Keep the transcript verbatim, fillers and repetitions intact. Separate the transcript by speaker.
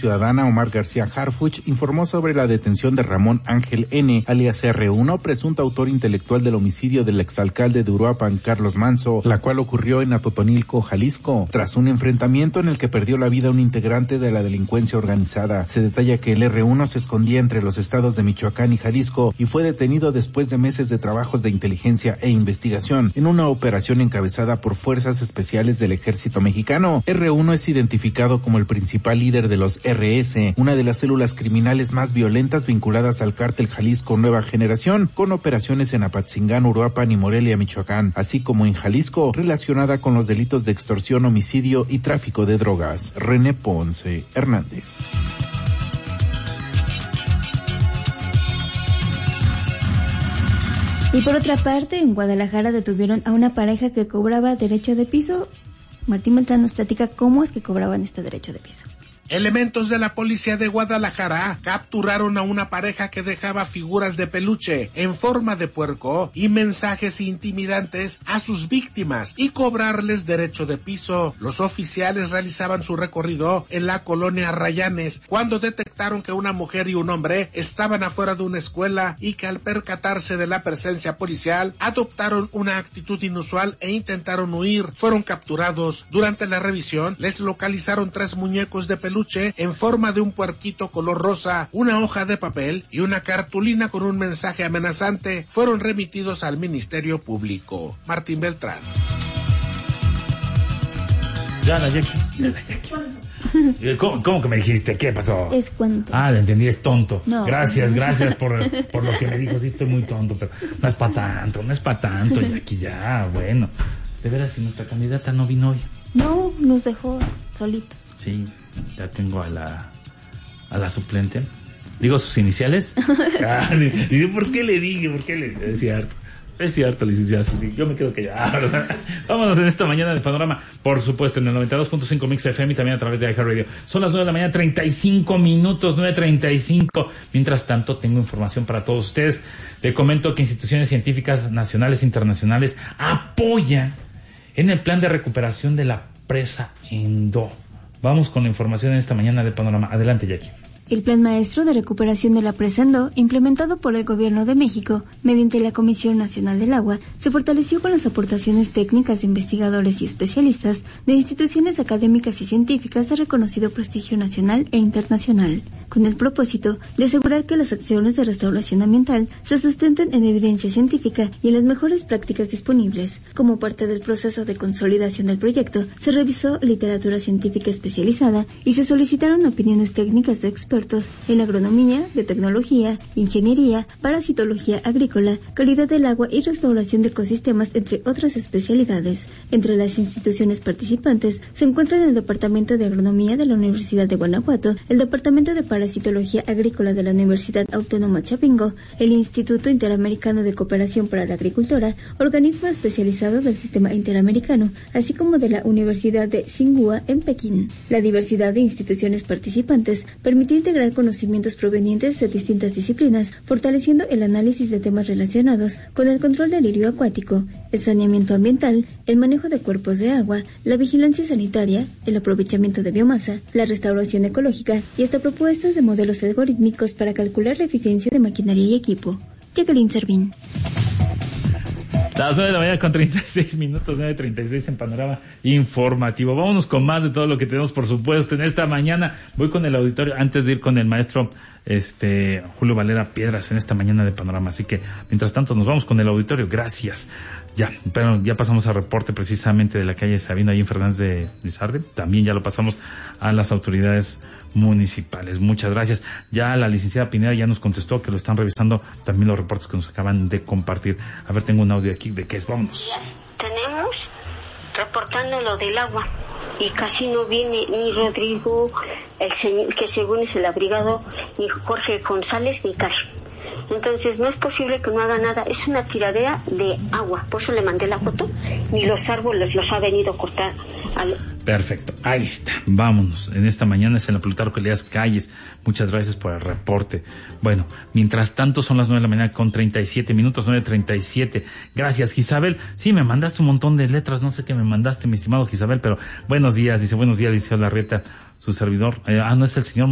Speaker 1: Ciudadana Omar García Harfuch informó sobre la detención de Ramón Ángel N., alias erre uno, presunto autor intelectual del homicidio del exalcalde de Uruapan, Carlos Manso, la cual ocurrió en Atotonilco, Jalisco, tras un enfrentamiento en el que perdió la vida un integrante de la delincuencia organizada. Se detalla que el erre uno se escondía entre los estados de Michoacán y Jalisco y fue detenido después de meses de trabajos de inteligencia e investigación en una operación encabezada por fuerzas especiales del ejército mexicano. erre uno es identificado como el principal líder de los erre ese, una de las células criminales más violentas vinculadas al cártel Jalisco Nueva Generación, con operaciones en Apatzingán, Uruapan y Morelia, Michoacán, así como en Jalisco, relacionada con los delitos de extorsión, homicidio y tráfico de drogas. René Ponce Hernández.
Speaker 2: Y por otra parte, en Guadalajara detuvieron a una pareja que cobraba derecho de piso. Martín Beltrán nos platica cómo es que cobraban este derecho de piso.
Speaker 3: Elementos de la policía de Guadalajara capturaron a una pareja que dejaba figuras de peluche en forma de puerco y mensajes intimidantes a sus víctimas y cobrarles derecho de piso. Los oficiales realizaban su recorrido en la colonia Rayanes cuando detectaron que una mujer y un hombre estaban afuera de una escuela y que al percatarse de la presencia policial adoptaron una actitud inusual e intentaron huir. Fueron capturados. Durante la revisión les localizaron tres muñecos de peluche en forma de un puerquito color rosa, una hoja de papel y una cartulina con un mensaje amenazante. Fueron remitidos al Ministerio Público. Martín Beltrán.
Speaker 4: Ya la Yaquis, ya la Yaquis. ¿Cómo, ¿Cómo que me dijiste? ¿Qué pasó?
Speaker 2: Es cuánto.
Speaker 4: Ah, lo entendí, es tonto.
Speaker 2: No.
Speaker 4: Gracias, gracias por, por lo que me dijo. Sí, estoy muy tonto, pero no es para tanto, no es para tanto. Y aquí ya, bueno. De veras, si nuestra candidata no vino hoy.
Speaker 2: No, nos dejó solitos.
Speaker 4: Sí, ya tengo a la a la suplente. Digo sus iniciales. Ah, dice, ¿por qué le dije? ¿Por qué le es cierto? Es cierto, licenciado. Sí, yo me quedo callado. Vámonos en esta mañana de Panorama, por supuesto, en el noventa y dos punto cinco Mix F M y también a través de iHeartRadio. Son las nueve de la mañana, treinta y cinco minutos, nueve treinta y cinco. Mientras tanto, tengo información para todos ustedes. Te comento que instituciones científicas nacionales e internacionales apoyan en el plan de recuperación de la presa Endo. Vamos con la información en esta mañana de Panorama. Adelante, Jackie.
Speaker 2: El Plan Maestro de Recuperación de la Presa Endo, implementado por el Gobierno de México mediante la Comisión Nacional del Agua, se fortaleció con las aportaciones técnicas de investigadores y especialistas de instituciones académicas y científicas de reconocido prestigio nacional e internacional, con el propósito de asegurar que las acciones de restauración ambiental se sustenten en evidencia científica y en las mejores prácticas disponibles. Como parte del proceso de consolidación del proyecto, se revisó literatura científica especializada y se solicitaron opiniones técnicas de expertos en agronomía, biotecnología, ingeniería, parasitología agrícola, calidad del agua y restauración de ecosistemas, entre otras especialidades. Entre las instituciones participantes se encuentran el Departamento de Agronomía de la Universidad de Guanajuato, el Departamento de Parasitología Agrícola de la Universidad Autónoma Chapingo, el Instituto Interamericano de Cooperación para la Agricultura, organismo especializado del Sistema Interamericano, así como de la Universidad de Tsinghua en Pekín. La diversidad de instituciones participantes permitió integrar conocimientos provenientes de distintas disciplinas, fortaleciendo el análisis de temas relacionados con el control del lirio acuático, el saneamiento ambiental, el manejo de cuerpos de agua, la vigilancia sanitaria, el aprovechamiento de biomasa, la restauración ecológica y hasta propuestas de modelos algorítmicos para calcular la eficiencia de maquinaria y equipo. Jacqueline Servín.
Speaker 4: Las nueve de la mañana con treinta y seis minutos, nueve treinta y seis en Panorama Informativo. Vámonos con más de todo lo que tenemos, por supuesto, en esta mañana. Voy con el auditorio antes de ir con el maestro este Julio Valera Piedras en esta mañana de Panorama. Así que, mientras tanto, nos vamos con el auditorio. Gracias. Ya, pero ya pasamos al reporte precisamente de la calle Sabino, ahí en Fernández de Lizarde. También ya lo pasamos a las autoridades municipales. Muchas gracias. Ya la licenciada Pineda ya nos contestó que lo están revisando también los reportes que nos acaban de compartir. A ver, tengo un audio aquí de qué es. Vámonos.
Speaker 5: Tenemos reportando lo del agua y casi no viene ni Rodrigo, el señor que según es el abrigado, ni Jorge González, ni Cari. Entonces no es posible que no haga nada, es una tiradera de agua, por eso le mandé la foto, ni los árboles los ha venido a cortar. Al...
Speaker 4: Perfecto, ahí está, vámonos, en esta mañana es en la Plutarco Elías Calles, muchas gracias por el reporte. Bueno, mientras tanto son las nueve de la mañana con treinta y siete minutos, nueve treinta y siete, gracias Isabel, sí me mandaste un montón de letras, no sé qué me mandaste mi estimado Isabel, pero buenos días, dice buenos días, dice Larrieta, su servidor, eh, ah no es el señor